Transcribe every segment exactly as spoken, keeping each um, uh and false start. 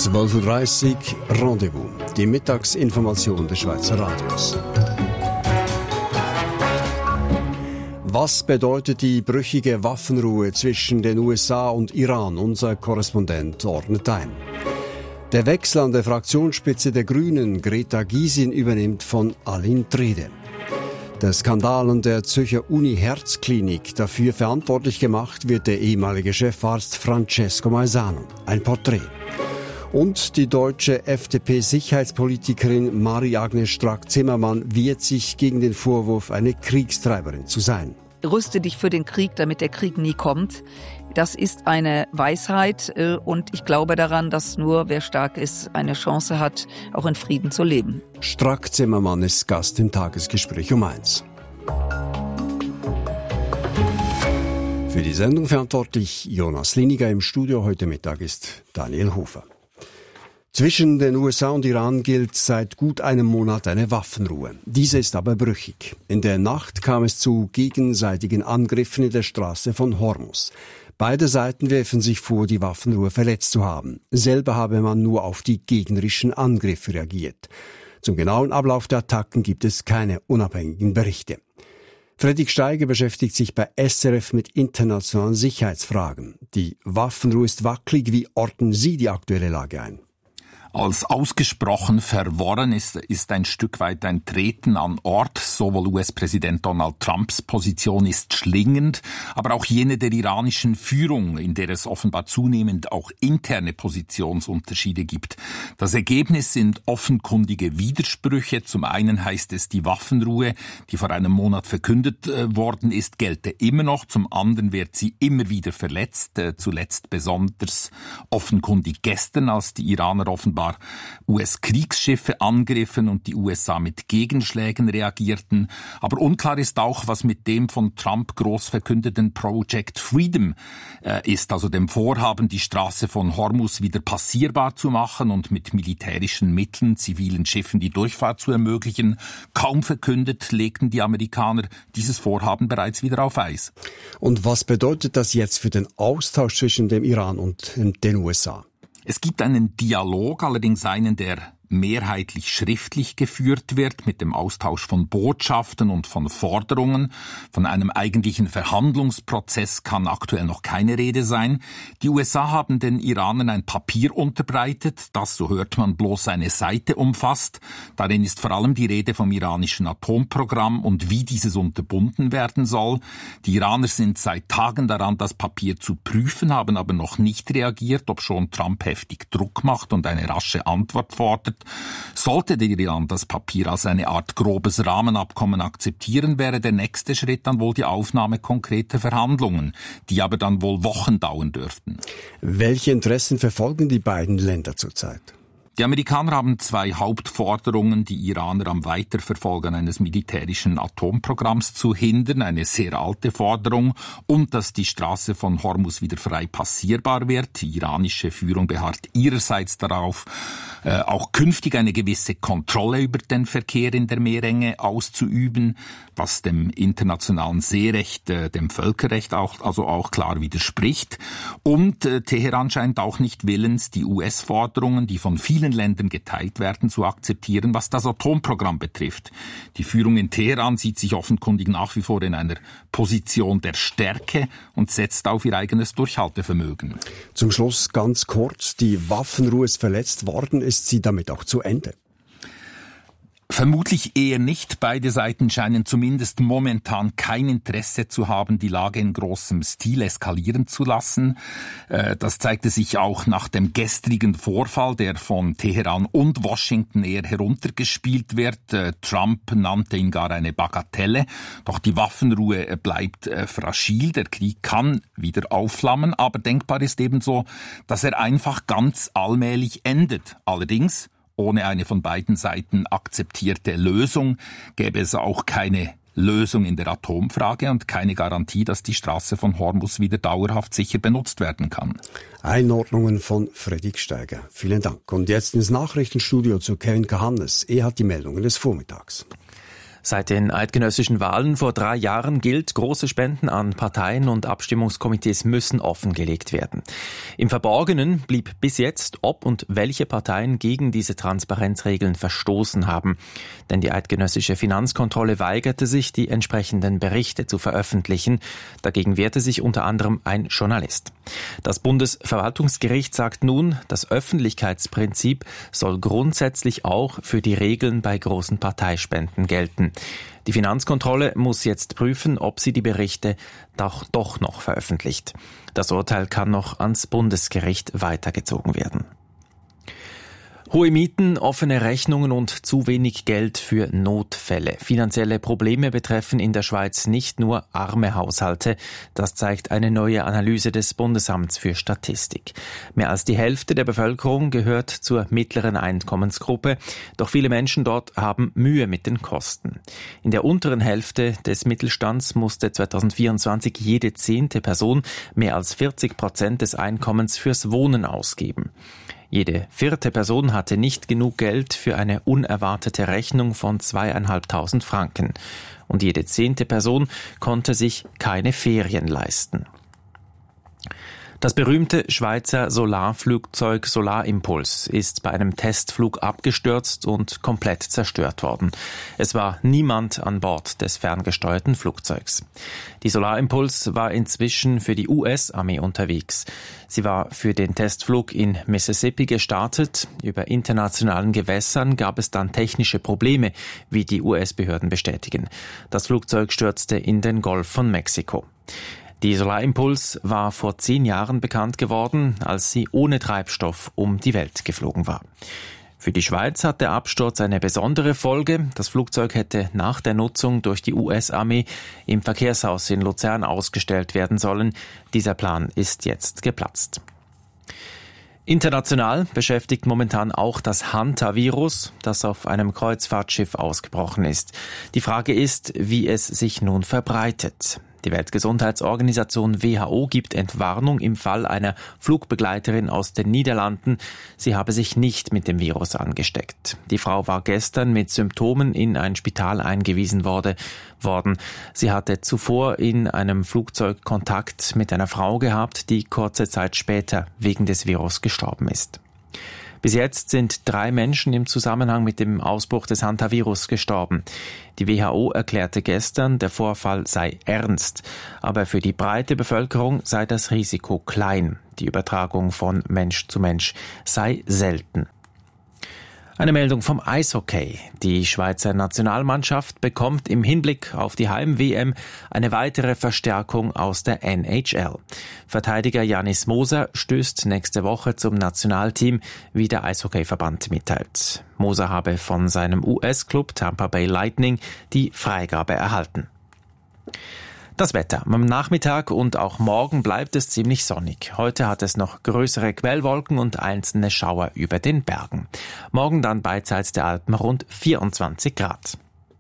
zwölf Uhr dreißig Rendezvous, die Mittagsinformation des Schweizer Radios. Was bedeutet die brüchige Waffenruhe zwischen den U S A und Iran? Unser Korrespondent ordnet ein. Der Wechsel an der Fraktionsspitze der Grünen, Greta Gysin, übernimmt von Aline Trede. Der Skandal an der Zürcher Uni-Herzklinik, dafür verantwortlich gemacht wird der ehemalige Chefarzt Francesco Maisano. Ein Porträt. Und die deutsche F D P-Sicherheitspolitikerin Marie-Agnes Strack-Zimmermann wehrt sich gegen den Vorwurf, eine Kriegstreiberin zu sein. Rüste dich für den Krieg, damit der Krieg nie kommt. Das ist eine Weisheit und ich glaube daran, dass nur wer stark ist, eine Chance hat, auch in Frieden zu leben. Strack-Zimmermann ist Gast im Tagesgespräch um eins. Für die Sendung verantwortlich Jonas Liniger. Im Studio heute Mittag ist Daniel Hofer. Zwischen den U S A und Iran gilt seit gut einem Monat eine Waffenruhe. Diese ist aber brüchig. In der Nacht kam es zu gegenseitigen Angriffen in der Straße von Hormuz. Beide Seiten werfen sich vor, die Waffenruhe verletzt zu haben. Selber habe man nur auf die gegnerischen Angriffe reagiert. Zum genauen Ablauf der Attacken gibt es keine unabhängigen Berichte. Fredrik Steiger beschäftigt sich bei S R F mit internationalen Sicherheitsfragen. Die Waffenruhe ist wackelig. Wie ordnen Sie die aktuelle Lage ein? Als ausgesprochen verworren ist, ist ein Stück weit ein Treten an Ort. Sowohl U S-Präsident Donald Trumps Position ist schlingend, aber auch jene der iranischen Führung, in der es offenbar zunehmend auch interne Positionsunterschiede gibt. Das Ergebnis sind offenkundige Widersprüche. Zum einen heißt es, die Waffenruhe, die vor einem Monat verkündet äh, worden ist, gelte immer noch. Zum anderen wird sie immer wieder verletzt. Äh, zuletzt besonders offenkundig gestern, als die Iraner offenbar U S-Kriegsschiffe angriffen und die U S A mit Gegenschlägen reagierten. Aber unklar ist auch, was mit dem von Trump groß verkündeten Project Freedom äh, ist, also dem Vorhaben, die Straße von Hormuz wieder passierbar zu machen und mit militärischen Mitteln zivilen Schiffen die Durchfahrt zu ermöglichen. Kaum verkündet, legten die Amerikaner dieses Vorhaben bereits wieder auf Eis. Und was bedeutet das jetzt für den Austausch zwischen dem Iran und den U S A? Es gibt einen Dialog, allerdings einen, der mehrheitlich schriftlich geführt wird, mit dem Austausch von Botschaften und von Forderungen. Von einem eigentlichen Verhandlungsprozess kann aktuell noch keine Rede sein. Die U S A haben den Iranern ein Papier unterbreitet, das, so hört man, bloß eine Seite umfasst. Darin ist vor allem die Rede vom iranischen Atomprogramm und wie dieses unterbunden werden soll. Die Iraner sind seit Tagen daran, das Papier zu prüfen, haben aber noch nicht reagiert, obschon Trump heftig Druck macht und eine rasche Antwort fordert. Sollte der Iran das Papier als eine Art grobes Rahmenabkommen akzeptieren, wäre der nächste Schritt dann wohl die Aufnahme konkreter Verhandlungen, die aber dann wohl Wochen dauern dürften. Welche Interessen verfolgen die beiden Länder zurzeit? Die Amerikaner haben zwei Hauptforderungen, die Iraner am Weiterverfolgen eines militärischen Atomprogramms zu hindern. Eine sehr alte Forderung und dass die Straße von Hormuz wieder frei passierbar wird. Die iranische Führung beharrt ihrerseits darauf, äh, auch künftig eine gewisse Kontrolle über den Verkehr in der Meerenge auszuüben, was dem internationalen Seerecht, äh, dem Völkerrecht auch, also auch klar widerspricht. Und äh, Teheran scheint auch nicht willens, die U S-Forderungen, die von vielen Ländern geteilt werden, zu akzeptieren, was das Atomprogramm betrifft. Die Führung in Teheran sieht sich offenkundig nach wie vor in einer Position der Stärke und setzt auf ihr eigenes Durchhaltevermögen. Zum Schluss ganz kurz, die Waffenruhe ist verletzt worden, ist sie damit auch zu Ende? Vermutlich eher nicht. Beide Seiten scheinen zumindest momentan kein Interesse zu haben, die Lage in großem Stil eskalieren zu lassen. Das zeigte sich auch nach dem gestrigen Vorfall, der von Teheran und Washington eher heruntergespielt wird. Trump nannte ihn gar eine Bagatelle. Doch die Waffenruhe bleibt fragil. Der Krieg kann wieder aufflammen, aber denkbar ist ebenso, dass er einfach ganz allmählich endet. Allerdings ohne eine von beiden Seiten akzeptierte Lösung gäbe es auch keine Lösung in der Atomfrage und keine Garantie, dass die Straße von Hormuz wieder dauerhaft sicher benutzt werden kann. Einordnungen von Fredrik Steiger. Vielen Dank. Und jetzt ins Nachrichtenstudio zu Kevin Kahannes. Er hat die Meldungen des Vormittags. Seit den eidgenössischen Wahlen vor drei Jahren gilt, große Spenden an Parteien und Abstimmungskomitees müssen offengelegt werden. Im Verborgenen blieb bis jetzt, ob und welche Parteien gegen diese Transparenzregeln verstoßen haben. Denn die eidgenössische Finanzkontrolle weigerte sich, die entsprechenden Berichte zu veröffentlichen. Dagegen wehrte sich unter anderem ein Journalist. Das Bundesverwaltungsgericht sagt nun, das Öffentlichkeitsprinzip soll grundsätzlich auch für die Regeln bei großen Parteispenden gelten. Die Finanzkontrolle muss jetzt prüfen, ob sie die Berichte doch, doch noch veröffentlicht. Das Urteil kann noch ans Bundesgericht weitergezogen werden. Hohe Mieten, offene Rechnungen und zu wenig Geld für Notfälle. Finanzielle Probleme betreffen in der Schweiz nicht nur arme Haushalte. Das zeigt eine neue Analyse des Bundesamts für Statistik. Mehr als die Hälfte der Bevölkerung gehört zur mittleren Einkommensgruppe. Doch viele Menschen dort haben Mühe mit den Kosten. In der unteren Hälfte des Mittelstands musste zweitausendvierundzwanzig jede zehnte Person mehr als vierzig Prozent des Einkommens fürs Wohnen ausgeben. Jede vierte Person hatte nicht genug Geld für eine unerwartete Rechnung von zweieinhalbtausend Franken. Und jede zehnte Person konnte sich keine Ferien leisten. Das berühmte Schweizer Solarflugzeug Solarimpuls ist bei einem Testflug abgestürzt und komplett zerstört worden. Es war niemand an Bord des ferngesteuerten Flugzeugs. Die Solarimpuls war inzwischen für die U S-Armee unterwegs. Sie war für den Testflug in Mississippi gestartet. Über internationalen Gewässern gab es dann technische Probleme, wie die U S-Behörden bestätigen. Das Flugzeug stürzte in den Golf von Mexiko. Die Solarimpuls war vor zehn Jahren bekannt geworden, als sie ohne Treibstoff um die Welt geflogen war. Für die Schweiz hat der Absturz eine besondere Folge. Das Flugzeug hätte nach der Nutzung durch die U S-Armee im Verkehrshaus in Luzern ausgestellt werden sollen. Dieser Plan ist jetzt geplatzt. International beschäftigt momentan auch das Hantavirus, das auf einem Kreuzfahrtschiff ausgebrochen ist. Die Frage ist, wie es sich nun verbreitet. Die Weltgesundheitsorganisation W H O gibt Entwarnung im Fall einer Flugbegleiterin aus den Niederlanden. Sie habe sich nicht mit dem Virus angesteckt. Die Frau war gestern mit Symptomen in ein Spital eingewiesen wurde, worden. Sie hatte zuvor in einem Flugzeug Kontakt mit einer Frau gehabt, die kurze Zeit später wegen des Virus gestorben ist. Bis jetzt sind drei Menschen im Zusammenhang mit dem Ausbruch des Hantavirus gestorben. Die W H O erklärte gestern, der Vorfall sei ernst, aber für die breite Bevölkerung sei das Risiko klein. Die Übertragung von Mensch zu Mensch sei selten. Eine Meldung vom Eishockey. Die Schweizer Nationalmannschaft bekommt im Hinblick auf die Heim-W M eine weitere Verstärkung aus der N H L. Verteidiger Janis Moser stößt nächste Woche zum Nationalteam, wie der Eishockeyverband mitteilt. Moser habe von seinem U S-Club Tampa Bay Lightning die Freigabe erhalten. Das Wetter. Am Nachmittag und auch morgen bleibt es ziemlich sonnig. Heute hat es noch größere Quellwolken und einzelne Schauer über den Bergen. Morgen dann beidseits der Alpen rund vierundzwanzig Grad.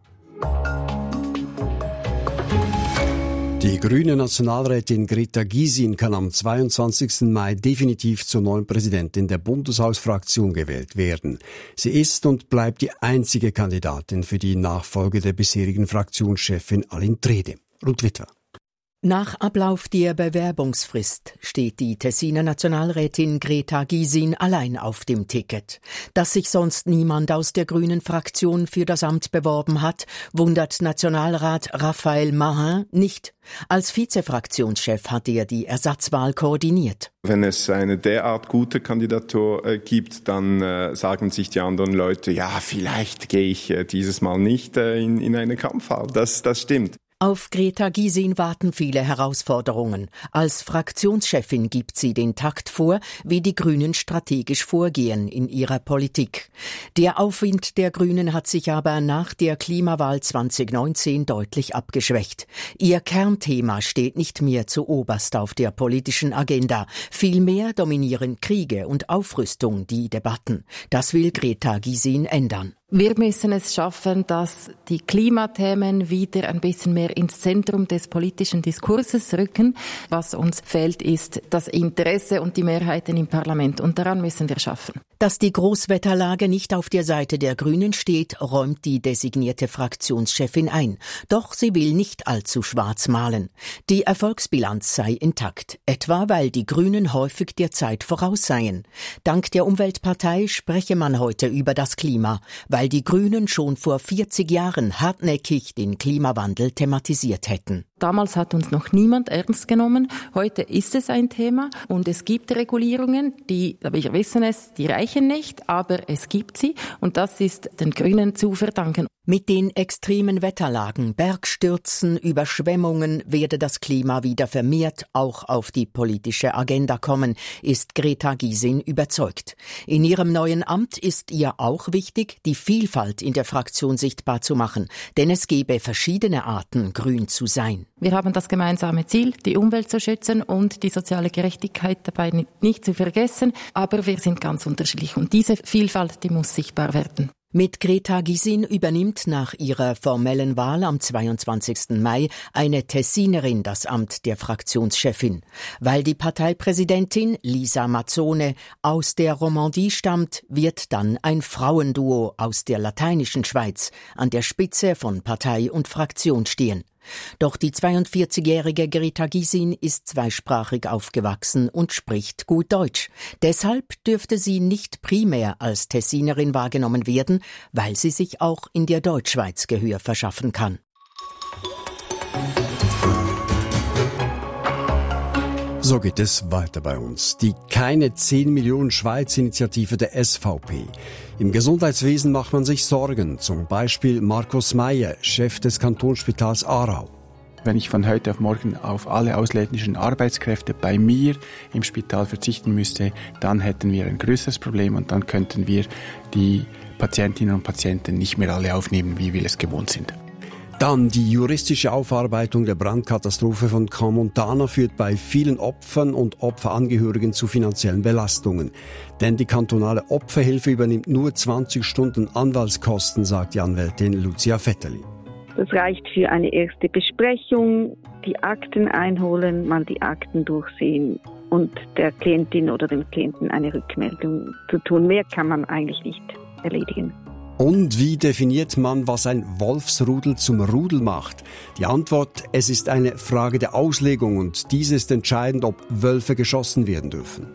Die grüne Nationalrätin Greta Gysin kann am zweiundzwanzigsten Mai definitiv zur neuen Präsidentin der Bundeshausfraktion gewählt werden. Sie ist und bleibt die einzige Kandidatin für die Nachfolge der bisherigen Fraktionschefin Aline Trede. Ruth Witwer. Nach Ablauf der Bewerbungsfrist steht die Tessiner Nationalrätin Greta Gysin allein auf dem Ticket. Dass sich sonst niemand aus der grünen Fraktion für das Amt beworben hat, wundert Nationalrat Raphael Mahin nicht. Als Vizefraktionschef hat er die Ersatzwahl koordiniert. Wenn es eine derart gute Kandidatur äh, gibt, dann äh, sagen sich die anderen Leute, ja, vielleicht gehe ich äh, dieses Mal nicht äh, in, in eine Kampfwahl. Das, das stimmt. Auf Greta Gysin warten viele Herausforderungen. Als Fraktionschefin gibt sie den Takt vor, wie die Grünen strategisch vorgehen in ihrer Politik. Der Aufwind der Grünen hat sich aber nach der Klimawahl zweitausendneunzehn deutlich abgeschwächt. Ihr Kernthema steht nicht mehr zuoberst auf der politischen Agenda. Vielmehr dominieren Kriege und Aufrüstung die Debatten. Das will Greta Gysin ändern. Wir müssen es schaffen, dass die Klimathemen wieder ein bisschen mehr ins Zentrum des politischen Diskurses rücken. Was uns fehlt, ist das Interesse und die Mehrheiten im Parlament. Und daran müssen wir schaffen. Dass die Großwetterlage nicht auf der Seite der Grünen steht, räumt die designierte Fraktionschefin ein. Doch sie will nicht allzu schwarz malen. Die Erfolgsbilanz sei intakt, etwa weil die Grünen häufig der Zeit voraus seien. Dank der Umweltpartei spreche man heute über das Klima, weil die Grünen schon vor vierzig Jahren hartnäckig den Klimawandel thematisiert hätten. Damals hat uns noch niemand ernst genommen. Heute ist es ein Thema und es gibt Regulierungen, die, wir wissen es, die reichen nicht, aber es gibt sie und das ist den Grünen zu verdanken. Mit den extremen Wetterlagen, Bergstürzen, Überschwemmungen werde das Klima wieder vermehrt auch auf die politische Agenda kommen, ist Greta Gysin überzeugt. In ihrem neuen Amt ist ihr auch wichtig, die Vielfalt in der Fraktion sichtbar zu machen, denn es gebe verschiedene Arten, grün zu sein. Wir haben das gemeinsame Ziel, die Umwelt zu schützen und die soziale Gerechtigkeit dabei nicht zu vergessen, aber wir sind ganz unterschiedlich und diese Vielfalt, die muss sichtbar werden. Mit Greta Gysin übernimmt nach ihrer formellen Wahl am zweiundzwanzigsten Mai eine Tessinerin das Amt der Fraktionschefin. Weil die Parteipräsidentin Lisa Mazzone aus der Romandie stammt, wird dann ein Frauenduo aus der lateinischen Schweiz an der Spitze von Partei und Fraktion stehen. Doch die zweiundvierzigjährige Greta Gysin ist zweisprachig aufgewachsen und spricht gut Deutsch. Deshalb dürfte sie nicht primär als Tessinerin wahrgenommen werden, weil sie sich auch in der Deutschschweiz Gehör verschaffen kann. So geht es weiter bei uns. Die Keine zehn Millionen Schweiz-Initiative der S V P. Im Gesundheitswesen macht man sich Sorgen. Zum Beispiel Markus Meyer, Chef des Kantonsspitals Aarau. Wenn ich von heute auf morgen auf alle ausländischen Arbeitskräfte bei mir im Spital verzichten müsste, dann hätten wir ein größeres Problem und dann könnten wir die Patientinnen und Patienten nicht mehr alle aufnehmen, wie wir es gewohnt sind. Dann die juristische Aufarbeitung der Brandkatastrophe von Crans-Montana führt bei vielen Opfern und Opferangehörigen zu finanziellen Belastungen. Denn die kantonale Opferhilfe übernimmt nur zwanzig Stunden Anwaltskosten, sagt die Anwältin Lucia Vetterli. Das reicht für eine erste Besprechung, die Akten einholen, mal die Akten durchsehen und der Klientin oder dem Klienten eine Rückmeldung zu tun. Mehr kann man eigentlich nicht erledigen. Und wie definiert man, was ein Wolfsrudel zum Rudel macht? Die Antwort, es ist eine Frage der Auslegung und diese ist entscheidend, ob Wölfe geschossen werden dürfen.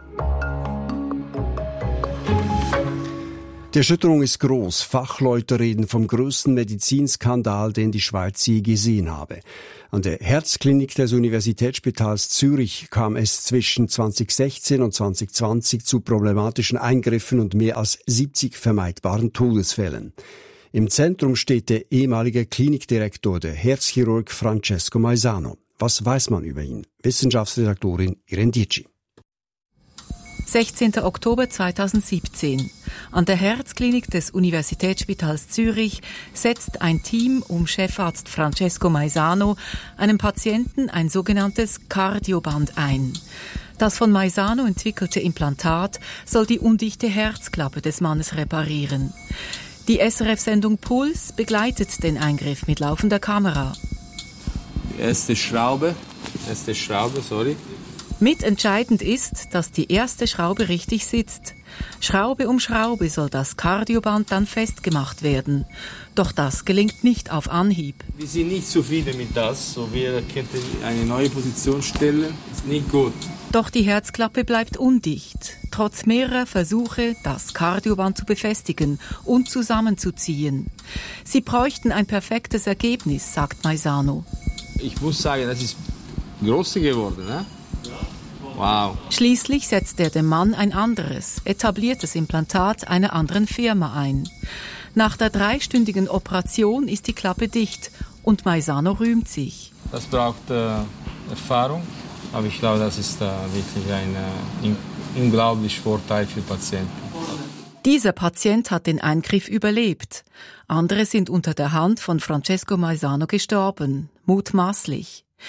Die Erschütterung ist groß. Fachleute reden vom größten Medizinskandal, den die Schweiz je gesehen habe. An der Herzklinik des Universitätsspitals Zürich kam es zwischen zweitausendsechzehn und zweitausendzwanzig zu problematischen Eingriffen und mehr als siebzig vermeidbaren Todesfällen. Im Zentrum steht der ehemalige Klinikdirektor, der Herzchirurg Francesco Maisano. Was weiß man über ihn? Wissenschaftsredaktorin Irene Dietschi. sechzehnten Oktober zweitausendsiebzehn. An der Herzklinik des Universitätsspitals Zürich setzt ein Team um Chefarzt Francesco Maisano einem Patienten ein sogenanntes Kardioband ein. Das von Maisano entwickelte Implantat soll die undichte Herzklappe des Mannes reparieren. Die S R F-Sendung Puls begleitet den Eingriff mit laufender Kamera. Die erste Schraube, erste Schraube, sorry. Mitentscheidend ist, dass die erste Schraube richtig sitzt. Schraube um Schraube soll das Kardioband dann festgemacht werden. Doch das gelingt nicht auf Anhieb. Wir sind nicht zufrieden mit das, so wir könnten eine neue Position stellen. Ist nicht gut. Doch die Herzklappe bleibt undicht. Trotz mehrerer Versuche, das Kardioband zu befestigen und zusammenzuziehen. Sie bräuchten ein perfektes Ergebnis, sagt Maisano. Ich muss sagen, das ist größer geworden, ne? Wow. Schließlich setzt er dem Mann ein anderes, etabliertes Implantat einer anderen Firma ein. Nach der dreistündigen Operation ist die Klappe dicht und Maisano rühmt sich. Das braucht äh, Erfahrung, aber ich glaube, das ist äh, wirklich ein äh, unglaublicher Vorteil für Patienten. Dieser Patient hat den Eingriff überlebt. Andere sind unter der Hand von Francesco Maisano gestorben, mutmaßlich.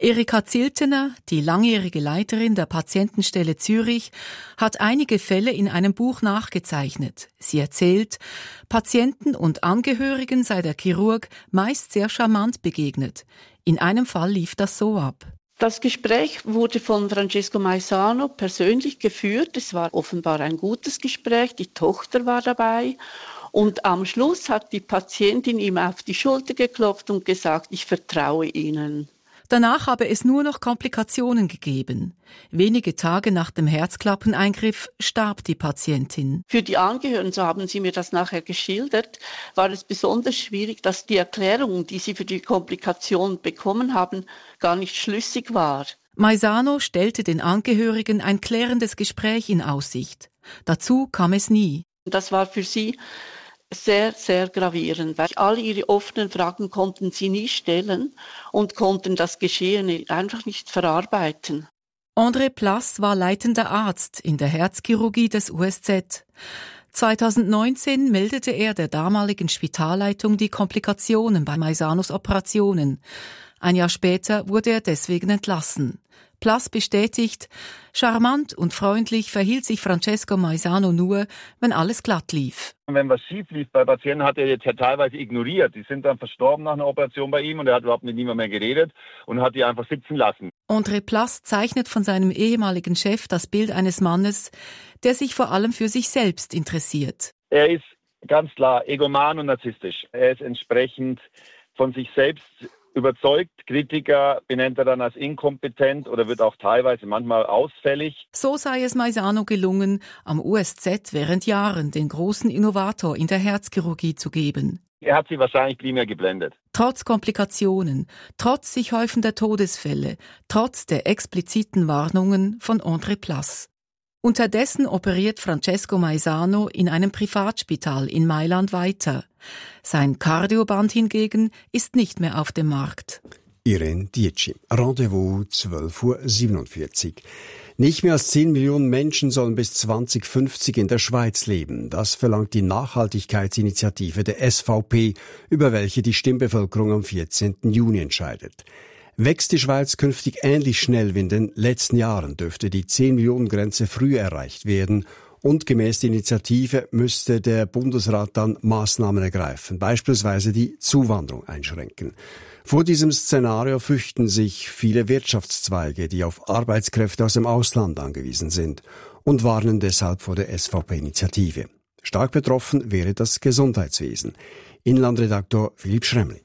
Erika Ziltener, die langjährige Leiterin der Patientenstelle Zürich, hat einige Fälle in einem Buch nachgezeichnet. Sie erzählt, Patienten und Angehörigen sei der Chirurg meist sehr charmant begegnet. In einem Fall lief das so ab. Das Gespräch wurde von Francesco Maisano persönlich geführt. Es war offenbar ein gutes Gespräch. Die Tochter war dabei. Und am Schluss hat die Patientin ihm auf die Schulter geklopft und gesagt, ich vertraue Ihnen. Danach habe es nur noch Komplikationen gegeben. Wenige Tage nach dem Herzklappeneingriff starb die Patientin. Für die Angehörigen, so haben sie mir das nachher geschildert, war es besonders schwierig, dass die Erklärung, die sie für die Komplikation bekommen haben, gar nicht schlüssig war. Maisano stellte den Angehörigen ein klärendes Gespräch in Aussicht. Dazu kam es nie. Das war für sie sehr, sehr gravierend, weil all ihre offenen Fragen konnten sie nie stellen und konnten das Geschehene einfach nicht verarbeiten. André Plass war leitender Arzt in der Herzchirurgie des U S Z. zweitausendneunzehn meldete er der damaligen Spitalleitung die Komplikationen bei Maisanos Operationen. Ein Jahr später wurde er deswegen entlassen. Plass bestätigt, charmant und freundlich verhielt sich Francesco Maisano nur, wenn alles glatt lief. Wenn was schief lief bei Patienten, hat er jetzt teilweise ignoriert. Die sind dann verstorben nach einer Operation bei ihm und er hat überhaupt mit niemandem mehr geredet und hat die einfach sitzen lassen. André Plass zeichnet von seinem ehemaligen Chef das Bild eines Mannes, der sich vor allem für sich selbst interessiert. Er ist ganz klar egoman und narzisstisch. Er ist entsprechend von sich selbst überzeugt. Kritiker benennt er dann als inkompetent oder wird auch teilweise manchmal ausfällig. So sei es Maisano gelungen, am U S Z während Jahren den großen Innovator in der Herzchirurgie zu geben. Er hat sie wahrscheinlich primär geblendet. Trotz Komplikationen, trotz sich häufender Todesfälle, trotz der expliziten Warnungen von André Plass. Unterdessen operiert Francesco Maisano in einem Privatspital in Mailand weiter. Sein Cardioband hingegen ist nicht mehr auf dem Markt. Irene Dietschi, Rendezvous zwölf Uhr siebenundvierzig. Nicht mehr als zehn Millionen Menschen sollen bis zwanzig fünfzig in der Schweiz leben. Das verlangt die Nachhaltigkeitsinitiative der S V P, über welche die Stimmbevölkerung am vierzehnten Juni entscheidet. Wächst die Schweiz künftig ähnlich schnell wie in den letzten Jahren, dürfte die zehn Millionen Grenze früher erreicht werden. Und gemäß der Initiative müsste der Bundesrat dann Maßnahmen ergreifen, beispielsweise die Zuwanderung einschränken. Vor diesem Szenario fürchten sich viele Wirtschaftszweige, die auf Arbeitskräfte aus dem Ausland angewiesen sind, und warnen deshalb vor der S V P-Initiative. Stark betroffen wäre das Gesundheitswesen. Inlandredaktor Philipp Schremli.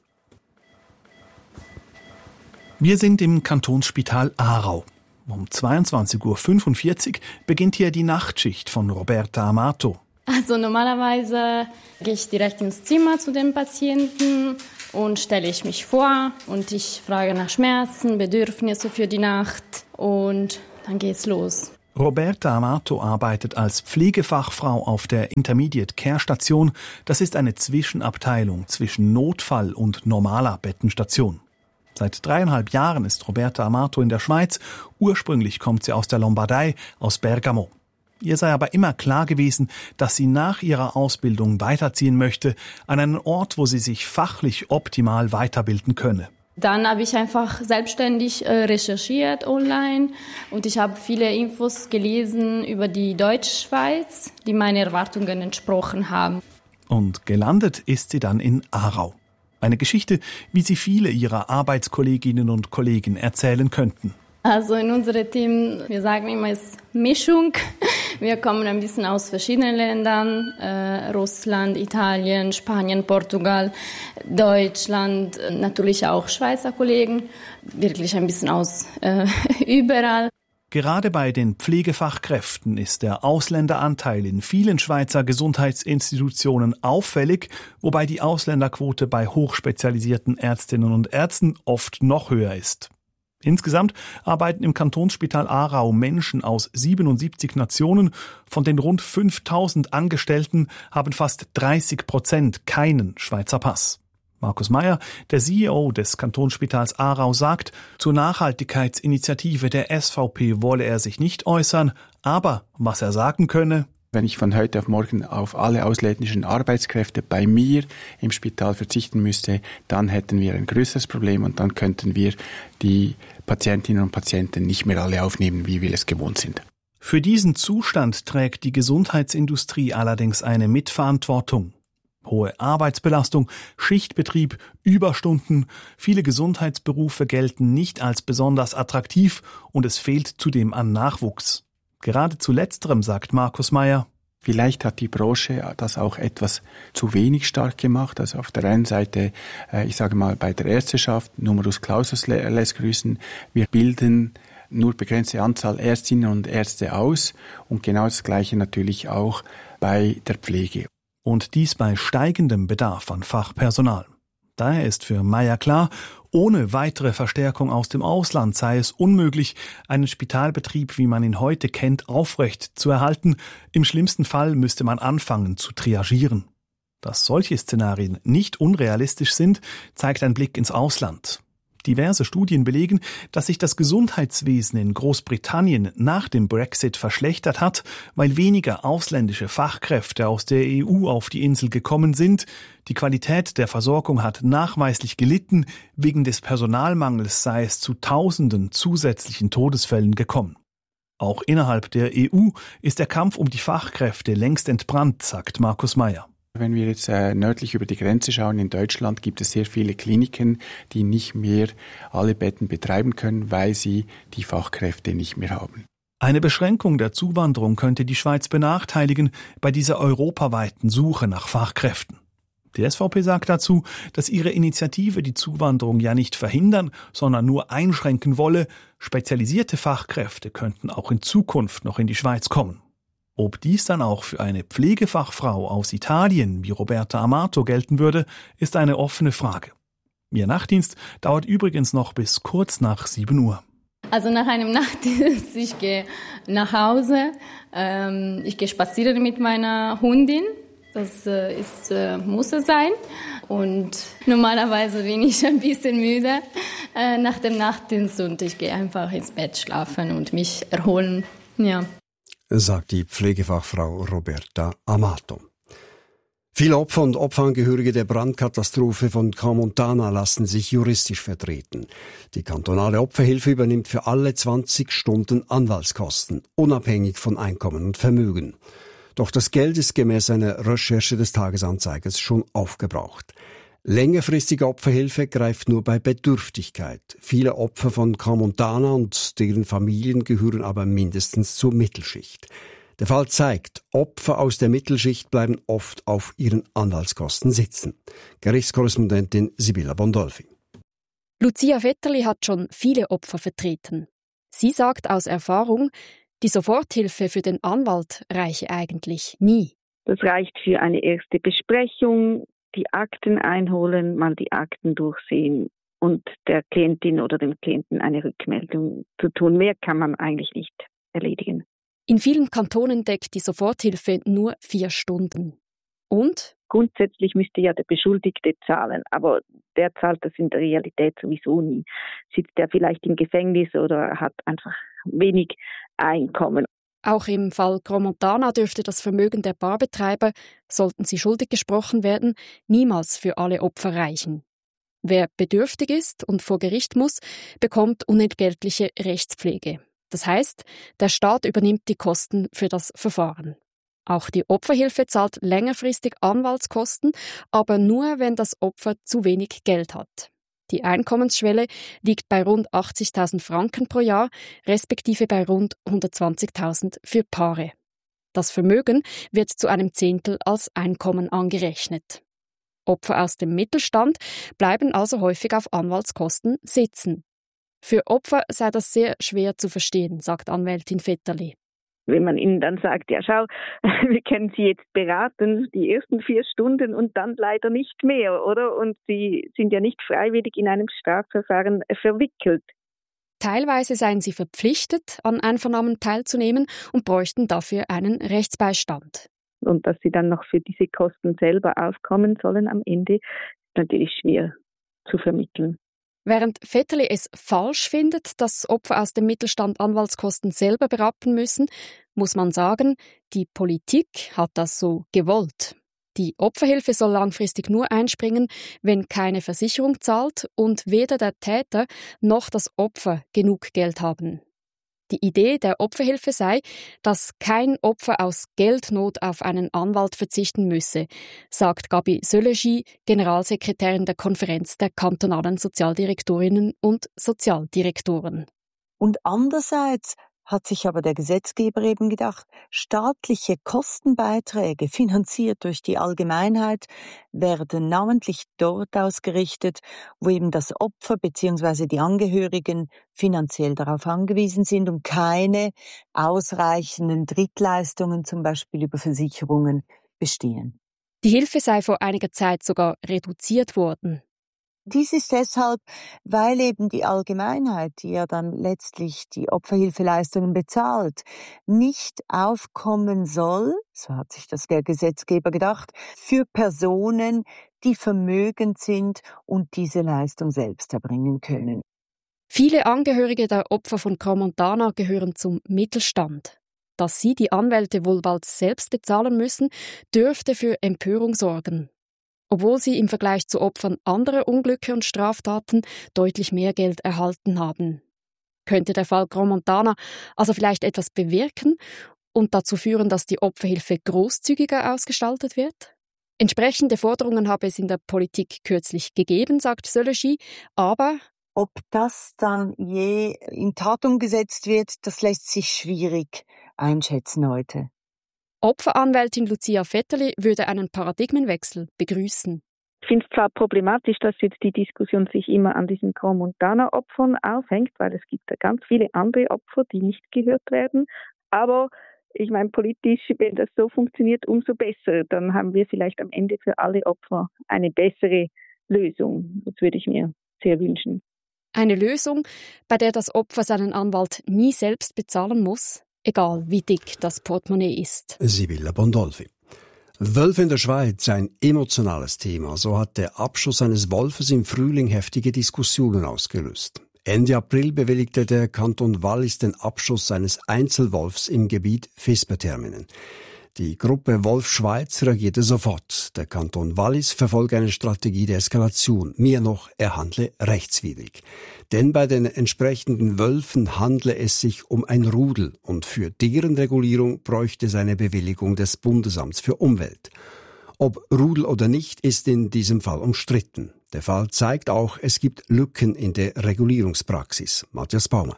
Wir sind im Kantonsspital Aarau. Um zweiundzwanzig Uhr fünfundvierzig beginnt hier die Nachtschicht von Roberta Amato. Also normalerweise gehe ich direkt ins Zimmer zu den Patienten und stelle ich mich vor und ich frage nach Schmerzen, Bedürfnisse für die Nacht und dann geht's los. Roberta Amato arbeitet als Pflegefachfrau auf der Intermediate Care Station. Das ist eine Zwischenabteilung zwischen Notfall- und normaler Bettenstation. Seit dreieinhalb Jahren ist Roberta Amato in der Schweiz. Ursprünglich kommt sie aus der Lombardei, aus Bergamo. Ihr sei aber immer klar gewesen, dass sie nach ihrer Ausbildung weiterziehen möchte, an einen Ort, wo sie sich fachlich optimal weiterbilden könne. Dann habe ich einfach selbstständig äh, recherchiert online und ich habe viele Infos gelesen über die Deutschschweiz, die meinen Erwartungen entsprochen haben. Und gelandet ist sie dann in Aarau. Eine Geschichte, wie sie viele ihrer Arbeitskolleginnen und Kollegen erzählen könnten. Also in unserem Team, wir sagen immer, es ist Mischung. Wir kommen ein bisschen aus verschiedenen Ländern, äh, Russland, Italien, Spanien, Portugal, Deutschland, natürlich auch Schweizer Kollegen, wirklich ein bisschen aus äh, überall. Gerade bei den Pflegefachkräften ist der Ausländeranteil in vielen Schweizer Gesundheitsinstitutionen auffällig, wobei die Ausländerquote bei hochspezialisierten Ärztinnen und Ärzten oft noch höher ist. Insgesamt arbeiten im Kantonsspital Aarau Menschen aus siebenundsiebzig Nationen. Von den rund fünftausend Angestellten haben fast dreißig Prozent keinen Schweizer Pass. Markus Meyer, der C E O des Kantonsspitals Aarau, sagt, zur Nachhaltigkeitsinitiative der S V P wolle er sich nicht äußern, aber was er sagen könne: Wenn ich von heute auf morgen auf alle ausländischen Arbeitskräfte bei mir im Spital verzichten müsste, dann hätten wir ein größeres Problem und dann könnten wir die Patientinnen und Patienten nicht mehr alle aufnehmen, wie wir es gewohnt sind. Für diesen Zustand trägt die Gesundheitsindustrie allerdings eine Mitverantwortung. Hohe Arbeitsbelastung, Schichtbetrieb, Überstunden, viele Gesundheitsberufe gelten nicht als besonders attraktiv und es fehlt zudem an Nachwuchs. Gerade zu letzterem sagt Markus Meyer: Vielleicht hat die Branche das auch etwas zu wenig stark gemacht. Also auf der einen Seite, ich sage mal, bei der Ärzteschaft, Numerus Clausus lässt grüßen, wir bilden nur begrenzte Anzahl Ärztinnen und Ärzte aus und genau das Gleiche natürlich auch bei der Pflege. Und dies bei steigendem Bedarf an Fachpersonal. Daher ist für Meyer klar, ohne weitere Verstärkung aus dem Ausland sei es unmöglich, einen Spitalbetrieb, wie man ihn heute kennt, aufrecht zu erhalten. Im schlimmsten Fall müsste man anfangen zu triagieren. Dass solche Szenarien nicht unrealistisch sind, zeigt ein Blick ins Ausland. Diverse Studien belegen, dass sich das Gesundheitswesen in Großbritannien nach dem Brexit verschlechtert hat, weil weniger ausländische Fachkräfte aus der E U auf die Insel gekommen sind. Die Qualität der Versorgung hat nachweislich gelitten. Wegen des Personalmangels sei es zu Tausenden zusätzlichen Todesfällen gekommen. Auch innerhalb der E U ist der Kampf um die Fachkräfte längst entbrannt, sagt Markus Meyer. Wenn wir jetzt äh, nördlich über die Grenze schauen, in Deutschland gibt es sehr viele Kliniken, die nicht mehr alle Betten betreiben können, weil sie die Fachkräfte nicht mehr haben. Eine Beschränkung der Zuwanderung könnte die Schweiz benachteiligen bei dieser europaweiten Suche nach Fachkräften. Die S V P sagt dazu, dass ihre Initiative die Zuwanderung ja nicht verhindern, sondern nur einschränken wolle. Spezialisierte Fachkräfte könnten auch in Zukunft noch in die Schweiz kommen. Ob dies dann auch für eine Pflegefachfrau aus Italien wie Roberta Amato gelten würde, ist eine offene Frage. Ihr Nachtdienst dauert übrigens noch bis kurz nach sieben Uhr. Also nach einem Nachtdienst, ich gehe nach Hause, ähm, ich gehe spazieren mit meiner Hundin, das äh, ist, äh, muss es sein. Und normalerweise bin ich ein bisschen müde äh, nach dem Nachtdienst und ich gehe einfach ins Bett schlafen und mich erholen, ja. Sagt die Pflegefachfrau Roberta Amato. Viele Opfer und Opferangehörige der Brandkatastrophe von Crans-Montana lassen sich juristisch vertreten. Die kantonale Opferhilfe übernimmt für alle zwanzig Stunden Anwaltskosten, unabhängig von Einkommen und Vermögen. Doch das Geld ist gemäß einer Recherche des Tagesanzeigers schon aufgebraucht. Längerfristige Opferhilfe greift nur bei Bedürftigkeit. Viele Opfer von Crans-Montana und deren Familien gehören aber mindestens zur Mittelschicht. Der Fall zeigt, Opfer aus der Mittelschicht bleiben oft auf ihren Anwaltskosten sitzen. Gerichtskorrespondentin Sibylla Bondolfi. Lucia Vetterli hat schon viele Opfer vertreten. Sie sagt aus Erfahrung, die Soforthilfe für den Anwalt reiche eigentlich nie. Das reicht für eine erste Besprechung, die Akten einholen, mal die Akten durchsehen und der Klientin oder dem Klienten eine Rückmeldung zu tun. Mehr kann man eigentlich nicht erledigen. In vielen Kantonen deckt die Soforthilfe nur vier Stunden. Und? Grundsätzlich müsste ja der Beschuldigte zahlen, aber der zahlt das in der Realität sowieso nie. Sitzt er vielleicht im Gefängnis oder hat einfach wenig Einkommen. Auch im Fall Crans-Montana dürfte das Vermögen der Barbetreiber, sollten sie schuldig gesprochen werden, niemals für alle Opfer reichen. Wer bedürftig ist und vor Gericht muss, bekommt unentgeltliche Rechtspflege. Das heißt, der Staat übernimmt die Kosten für das Verfahren. Auch die Opferhilfe zahlt längerfristig Anwaltskosten, aber nur, wenn das Opfer zu wenig Geld hat. Die Einkommensschwelle liegt bei rund achtzigtausend Franken pro Jahr, respektive bei rund hundertzwanzigtausend für Paare. Das Vermögen wird zu einem Zehntel als Einkommen angerechnet. Opfer aus dem Mittelstand bleiben also häufig auf Anwaltskosten sitzen. Für Opfer sei das sehr schwer zu verstehen, sagt Anwältin Vetterli. Wenn man ihnen dann sagt, ja schau, wir können Sie jetzt beraten, die ersten vier Stunden und dann leider nicht mehr, oder? Und Sie sind ja nicht freiwillig in einem Strafverfahren verwickelt. Teilweise seien sie verpflichtet, an Einvernahmen teilzunehmen und bräuchten dafür einen Rechtsbeistand. Und dass sie dann noch für diese Kosten selber aufkommen sollen am Ende, ist natürlich schwer zu vermitteln. Während Vetterli es falsch findet, dass Opfer aus dem Mittelstand Anwaltskosten selber berappen müssen, muss man sagen, die Politik hat das so gewollt. Die Opferhilfe soll langfristig nur einspringen, wenn keine Versicherung zahlt und weder der Täter noch das Opfer genug Geld haben. Die Idee der Opferhilfe sei, dass kein Opfer aus Geldnot auf einen Anwalt verzichten müsse, sagt Gabi Sölegy, Generalsekretärin der Konferenz der kantonalen Sozialdirektorinnen und Sozialdirektoren. Und andererseits hat sich aber der Gesetzgeber eben gedacht, staatliche Kostenbeiträge, finanziert durch die Allgemeinheit, werden namentlich dort ausgerichtet, wo eben das Opfer bzw. die Angehörigen finanziell darauf angewiesen sind und keine ausreichenden Drittleistungen, zum Beispiel über Versicherungen, bestehen. Die Hilfe sei vor einiger Zeit sogar reduziert worden. Dies ist deshalb, weil eben die Allgemeinheit, die ja dann letztlich die Opferhilfeleistungen bezahlt, nicht aufkommen soll, so hat sich das der Gesetzgeber gedacht, für Personen, die vermögend sind und diese Leistung selbst erbringen können. Viele Angehörige der Opfer von Crans-Montana gehören zum Mittelstand. Dass sie die Anwälte wohl bald selbst bezahlen müssen, dürfte für Empörung sorgen. Obwohl sie im Vergleich zu Opfern anderer Unglücke und Straftaten deutlich mehr Geld erhalten haben. Könnte der Fall Crans-Montana also vielleicht etwas bewirken und dazu führen, dass die Opferhilfe großzügiger ausgestaltet wird? Entsprechende Forderungen habe es in der Politik kürzlich gegeben, sagt Sölegy, aber ob das dann je in Tat umgesetzt wird, das lässt sich schwierig einschätzen heute. Opferanwältin Lucia Vetterli würde einen Paradigmenwechsel begrüßen. Ich finde es zwar problematisch, dass jetzt die Diskussion sich immer an diesen Crans-Montana-Opfern aufhängt, weil es gibt ja ganz viele andere Opfer, die nicht gehört werden. Aber ich meine, politisch, wenn das so funktioniert, umso besser. Dann haben wir vielleicht am Ende für alle Opfer eine bessere Lösung. Das würde ich mir sehr wünschen. Eine Lösung, bei der das Opfer seinen Anwalt nie selbst bezahlen muss, egal wie dick das Portemonnaie ist. Sibylla Bondolfi. Wölfe in der Schweiz, ein emotionales Thema. So hat der Abschuss eines Wolfes im Frühling heftige Diskussionen ausgelöst. Ende April bewilligte der Kanton Wallis den Abschuss eines Einzelwolfs im Gebiet Visperterminen. Die Gruppe Wolf Schweiz reagierte sofort. Der Kanton Wallis verfolge eine Strategie der Eskalation. Mehr noch, er handle rechtswidrig. Denn bei den entsprechenden Wölfen handle es sich um ein Rudel und für deren Regulierung bräuchte es eine Bewilligung des Bundesamts für Umwelt. Ob Rudel oder nicht, ist in diesem Fall umstritten. Der Fall zeigt auch, es gibt Lücken in der Regulierungspraxis. Matthias Baumer.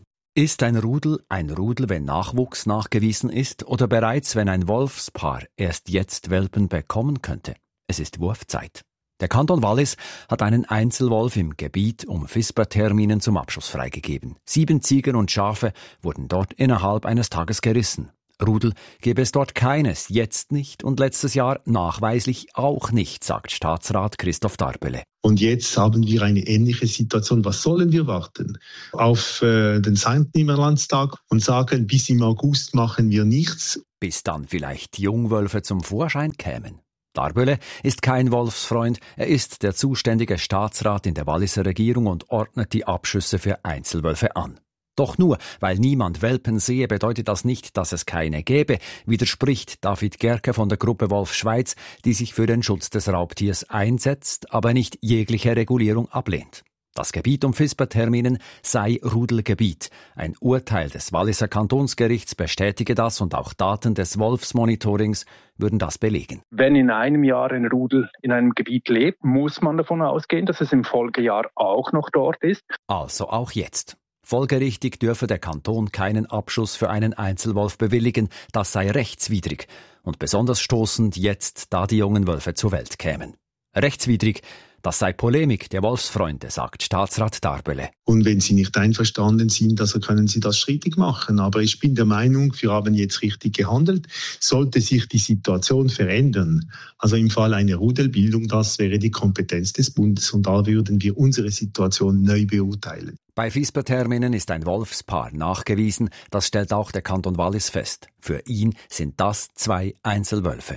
Ist ein Rudel ein Rudel, wenn Nachwuchs nachgewiesen ist oder bereits, wenn ein Wolfspaar erst jetzt Welpen bekommen könnte? Es ist Wurfzeit. Der Kanton Wallis hat einen Einzelwolf im Gebiet um Visperterminen zum Abschuss freigegeben. Sieben Ziegen und Schafe wurden dort innerhalb eines Tages gerissen. Rudel gäbe es dort keines, jetzt nicht und letztes Jahr nachweislich auch nicht, sagt Staatsrat Christoph Darbele. Und jetzt haben wir eine ähnliche Situation. Was sollen wir warten? Auf äh, den Sankt Nimmerlandstag und sagen, bis im August machen wir nichts? Bis dann vielleicht Jungwölfe zum Vorschein kämen. Darbele ist kein Wolfsfreund, er ist der zuständige Staatsrat in der Walliser Regierung und ordnet die Abschüsse für Einzelwölfe an. Doch nur, weil niemand Welpen sehe, bedeutet das nicht, dass es keine gäbe, widerspricht David Gerke von der Gruppe Wolf Schweiz, die sich für den Schutz des Raubtiers einsetzt, aber nicht jegliche Regulierung ablehnt. Das Gebiet um Visperterminen sei Rudelgebiet. Ein Urteil des Walliser Kantonsgerichts bestätige das und auch Daten des Wolfsmonitorings würden das belegen. Wenn in einem Jahr ein Rudel in einem Gebiet lebt, muss man davon ausgehen, dass es im Folgejahr auch noch dort ist. Also auch jetzt. Folgerichtig dürfe der Kanton keinen Abschuss für einen Einzelwolf bewilligen, das sei rechtswidrig und besonders stoßend jetzt, da die jungen Wölfe zur Welt kämen. Rechtswidrig, das sei Polemik der Wolfsfreunde, sagt Staatsrat Darbele. Und wenn Sie nicht einverstanden sind, also können Sie das strittig machen. Aber ich bin der Meinung, wir haben jetzt richtig gehandelt. Sollte sich die Situation verändern, also im Fall einer Rudelbildung, das wäre die Kompetenz des Bundes und da würden wir unsere Situation neu beurteilen. Bei Visperterminen ist ein Wolfspaar nachgewiesen, das stellt auch der Kanton Wallis fest. Für ihn sind das zwei Einzelwölfe.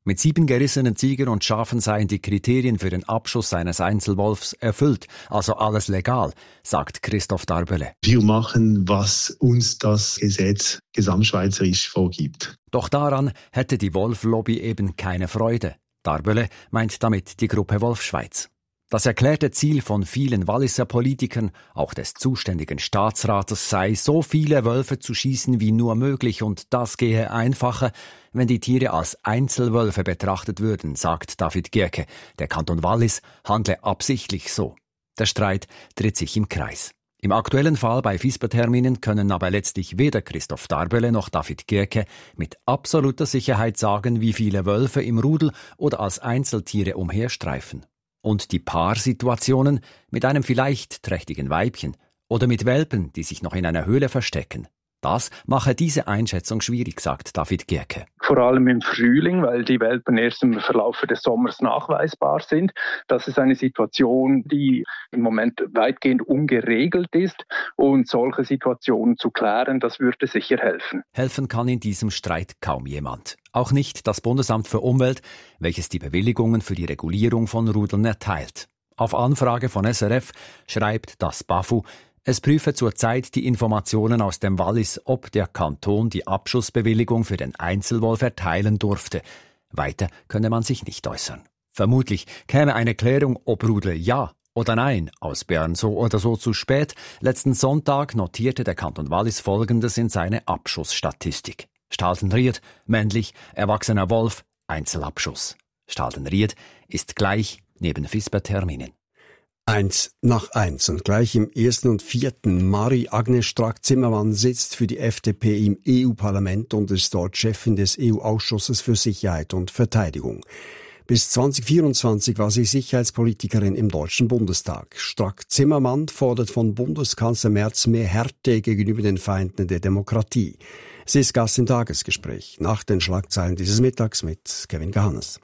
Mit sieben gerissenen Ziegeln und Schafen seien die Kriterien für den Abschuss eines Einzelwolfs erfüllt, also alles legal, sagt Christoph Darbele. Wir machen, was uns das Gesetz gesamtschweizerisch vorgibt. Doch daran hätte die Wolf-Lobby eben keine Freude. Darbele meint damit die Gruppe Wolfschweiz. Das erklärte Ziel von vielen Walliser Politikern, auch des zuständigen Staatsrates, sei, so viele Wölfe zu schießen wie nur möglich, und das gehe einfacher, wenn die Tiere als Einzelwölfe betrachtet würden, sagt David Gierke. Der Kanton Wallis handle absichtlich so. Der Streit dreht sich im Kreis. Im aktuellen Fall bei Visperterminen können aber letztlich weder Christoph Darbele noch David Gierke mit absoluter Sicherheit sagen, wie viele Wölfe im Rudel oder als Einzeltiere umherstreifen. Und die Paarsituationen mit einem vielleicht trächtigen Weibchen oder mit Welpen, die sich noch in einer Höhle verstecken. Das mache diese Einschätzung schwierig, sagt David Gierke. Vor allem im Frühling, weil die Welpen erst im Verlauf des Sommers nachweisbar sind. Das ist eine Situation, die im Moment weitgehend ungeregelt ist. Und solche Situationen zu klären, das würde sicher helfen. Helfen kann in diesem Streit kaum jemand. Auch nicht das Bundesamt für Umwelt, welches die Bewilligungen für die Regulierung von Rudeln erteilt. Auf Anfrage von S R F schreibt das BAFU, es prüfe zurzeit die Informationen aus dem Wallis, ob der Kanton die Abschussbewilligung für den Einzelwolf erteilen durfte. Weiter könne man sich nicht äußern. Vermutlich käme eine Klärung, ob Rudel ja oder nein aus Bern so oder so zu spät. Letzten Sonntag notierte der Kanton Wallis Folgendes in seine Abschussstatistik. Staldenried, männlich, erwachsener Wolf, Einzelabschuss. Staldenried ist gleich neben Visperterminen. Eins nach eins und gleich im ersten und vierten. Marie-Agnes Strack-Zimmermann sitzt für die F D P im E U-Parlament und ist dort Chefin des E U-Ausschusses für Sicherheit und Verteidigung. Bis zwanzig vierundzwanzig war sie Sicherheitspolitikerin im Deutschen Bundestag. Strack-Zimmermann fordert von Bundeskanzler Merz mehr Härte gegenüber den Feinden der Demokratie. Sie ist Gast im Tagesgespräch nach den Schlagzeilen dieses Mittags mit Kevin Gahannes.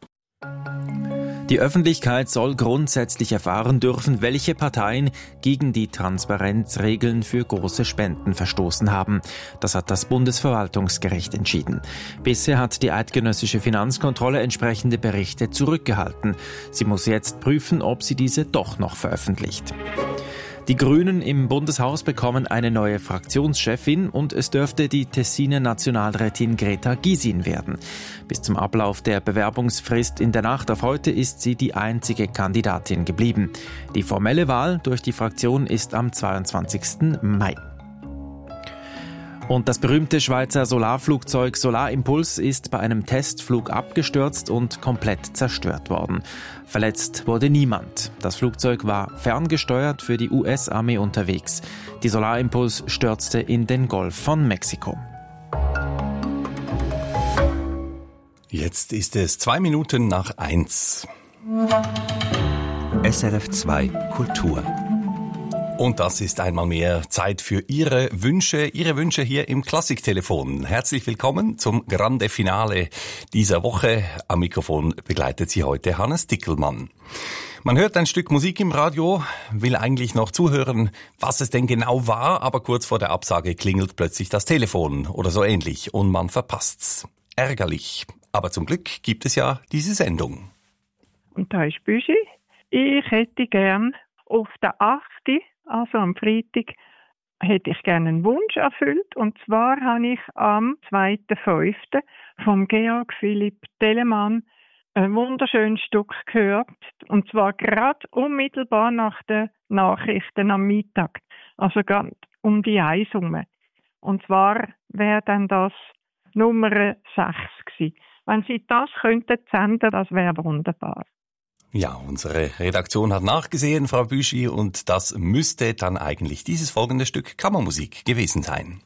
Die Öffentlichkeit soll grundsätzlich erfahren dürfen, welche Parteien gegen die Transparenzregeln für große Spenden verstoßen haben. Das hat das Bundesverwaltungsgericht entschieden. Bisher hat die eidgenössische Finanzkontrolle entsprechende Berichte zurückgehalten. Sie muss jetzt prüfen, ob sie diese doch noch veröffentlicht. Die Grünen im Bundeshaus bekommen eine neue Fraktionschefin und es dürfte die Tessiner Nationalrätin Greta Gysin werden. Bis zum Ablauf der Bewerbungsfrist in der Nacht auf heute ist sie die einzige Kandidatin geblieben. Die formelle Wahl durch die Fraktion ist am zweiundzwanzigsten Mai. Und das berühmte Schweizer Solarflugzeug Solarimpuls ist bei einem Testflug abgestürzt und komplett zerstört worden. Verletzt wurde niemand. Das Flugzeug war ferngesteuert für die U S-Armee unterwegs. Die Solarimpuls stürzte in den Golf von Mexiko. Jetzt ist es zwei Minuten nach eins. S R F zwei Kultur. Und das ist einmal mehr Zeit für Ihre Wünsche, Ihre Wünsche hier im Klassiktelefon. Herzlich willkommen zum Grande Finale dieser Woche. Am Mikrofon begleitet Sie heute Hannes Dickelmann. Man hört ein Stück Musik im Radio, will eigentlich noch zuhören, was es denn genau war, aber kurz vor der Absage klingelt plötzlich das Telefon oder so ähnlich und man verpasst's. Ärgerlich. Aber zum Glück gibt es ja diese Sendung. Und da ist Büschi. Ich hätte gern auf der achten Also am Freitag, hätte ich gerne einen Wunsch erfüllt. Und zwar habe ich am zweiten fünften vom Georg Philipp Telemann ein wunderschönes Stück gehört. Und zwar gerade unmittelbar nach den Nachrichten am Mittag. Also gerade um die eins herum. Und zwar wäre dann das Nummer sechs gewesen. Wenn Sie das könnten senden, das wäre wunderbar. Ja, unsere Redaktion hat nachgesehen, Frau Büschi, und das müsste dann eigentlich dieses folgende Stück Kammermusik gewesen sein.